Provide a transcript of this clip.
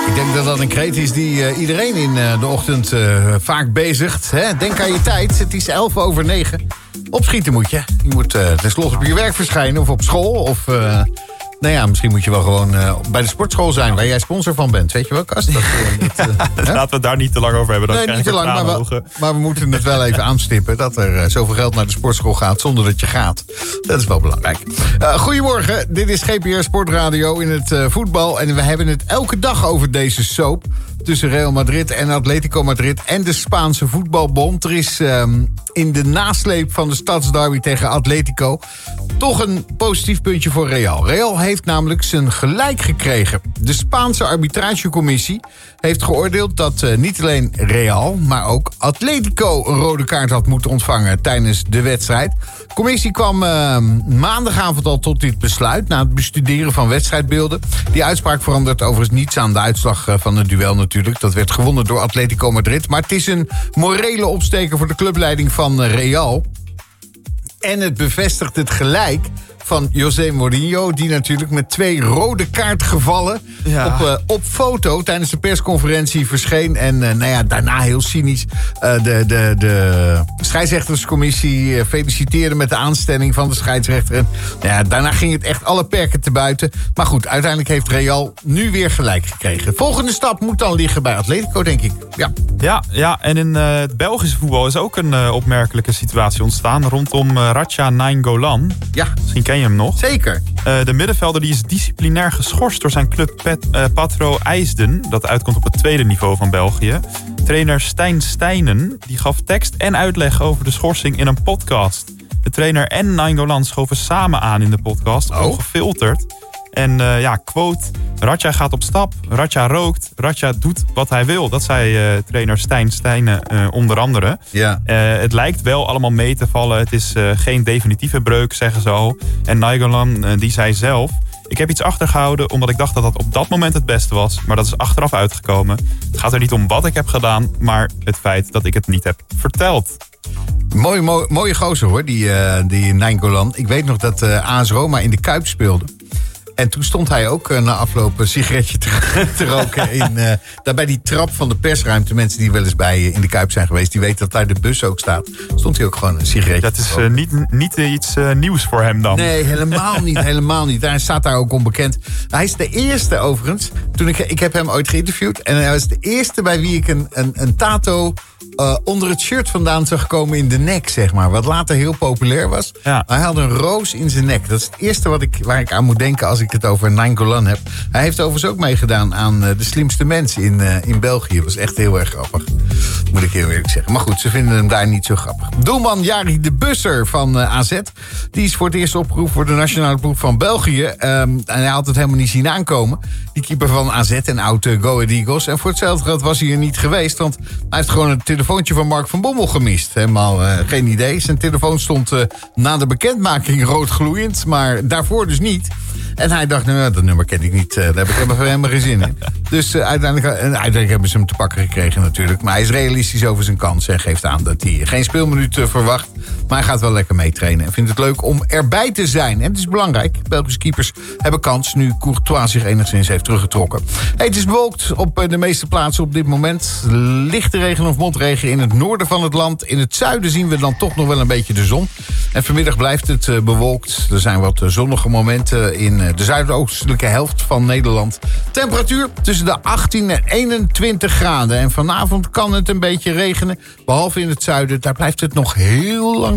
Ik denk dat dat een kreet is die iedereen in de ochtend vaak bezigt. Hè? Denk aan je tijd. Het is 9:11. Opschieten moet je. Je moet tenslotte op je werk verschijnen of op school. Of misschien moet je wel gewoon bij de sportschool zijn waar jij sponsor van bent. Weet je wel, Kast? Laten we het daar niet te lang over hebben. Nee, niet te lang, maar we moeten het wel even aanstippen. Dat er zoveel geld naar de sportschool gaat zonder dat je gaat. Dat is wel belangrijk. Goedemorgen, dit is GPR Sportradio in het voetbal. En we hebben het elke dag over deze soap tussen Real Madrid en Atletico Madrid en de Spaanse voetbalbond. Er is in de nasleep van de stadsderby tegen Atletico toch een positief puntje voor Real. Real heeft namelijk zijn gelijk gekregen. De Spaanse arbitragecommissie heeft geoordeeld dat niet alleen Real, maar ook Atletico een rode kaart had moeten ontvangen tijdens de wedstrijd. De commissie kwam maandagavond al tot dit besluit na het bestuderen van wedstrijdbeelden. Die uitspraak verandert overigens niets aan de uitslag van het duel natuurlijk. Dat werd gewonnen door Atletico Madrid. Maar het is een morele opsteker voor de clubleiding van Real. En het bevestigt het gelijk van José Mourinho, die natuurlijk met 2 rode kaartgevallen op foto tijdens de persconferentie verscheen. En daarna heel cynisch de scheidsrechterscommissie feliciteerde met de aanstelling van de scheidsrechter. En daarna ging het echt alle perken te buiten. Maar goed, uiteindelijk heeft Real nu weer gelijk gekregen. De volgende stap moet dan liggen bij Atletico, denk ik. Ja, en in het Belgische voetbal is ook een opmerkelijke situatie ontstaan rondom Radja Nainggolan. Ja. Misschien ken je hem nog. Zeker. De middenvelder die is disciplinair geschorst door zijn club Patro IJsden. Dat uitkomt op het tweede niveau van België. Trainer Stijn Steijnen die gaf tekst en uitleg over de schorsing in een podcast. De trainer en Nainggolan schoven samen aan in de podcast. Ongefilterd. En quote, Radja gaat op stap, Radja rookt, Radja doet wat hij wil. Dat zei trainer Stijn Steijnen onder andere. Ja. Het lijkt wel allemaal mee te vallen. Het is geen definitieve breuk, zeggen ze al. En Nainggolan die zei zelf: ik heb iets achtergehouden omdat ik dacht dat dat op dat moment het beste was. Maar dat is achteraf uitgekomen. Het gaat er niet om wat ik heb gedaan, maar het feit dat ik het niet heb verteld. Mooie gozer hoor, die Nainggolan. Ik weet nog dat AS Roma in de Kuip speelde. En toen stond hij ook na afloop een sigaretje te roken. Daar bij die trap van de persruimte. Mensen die wel eens bij in de Kuip zijn geweest, die weten dat daar de bus ook staat. Stond hij ook gewoon een sigaretje Dat is niet iets nieuws voor hem dan. Nee, helemaal niet. Hij staat daar ook onbekend. Hij is de eerste overigens. Ik heb hem ooit geïnterviewd. En hij was de eerste bij wie ik een tato onder het shirt vandaan zag komen in de nek, zeg maar. Wat later heel populair was. Ja. Hij had een roos in zijn nek. Dat is het eerste waar ik aan moet denken als ik het over Nainggolan heb. Hij heeft overigens ook meegedaan aan De Slimste Mens in België. Dat was echt heel erg grappig. Moet ik heel eerlijk zeggen. Maar goed, ze vinden hem daar niet zo grappig. Doelman Jari de Busser van AZ. Die is voor het eerst opgeroepen voor de nationale ploeg van België. En hij had het helemaal niet zien aankomen. Die keeper van AZ en oud Go Ahead Eagles. En voor hetzelfde geld was hij er niet geweest. Want hij heeft gewoon het telefoontje van Mark van Bommel gemist. Helemaal geen idee. Zijn telefoon stond na de bekendmaking rood gloeiend. Maar daarvoor dus niet. En hij dacht, dat nummer ken ik niet. Daar heb ik helemaal geen zin in. Dus uiteindelijk hebben ze hem te pakken gekregen natuurlijk. Maar hij is realistisch over zijn kansen en geeft aan dat hij geen speelminuut verwacht. Maar hij gaat wel lekker meetrainen en vindt het leuk om erbij te zijn. En het is belangrijk. Belgische keepers hebben kans nu Courtois zich enigszins heeft teruggetrokken. Het is bewolkt op de meeste plaatsen op dit moment. Lichte regen of motregen in het noorden van het land. In het zuiden zien we dan toch nog wel een beetje de zon. En vanmiddag blijft het bewolkt. Er zijn wat zonnige momenten in de zuidoostelijke helft van Nederland. Temperatuur tussen de 18 en 21 graden. En vanavond kan het een beetje regenen. Behalve in het zuiden. Daar blijft het nog heel lang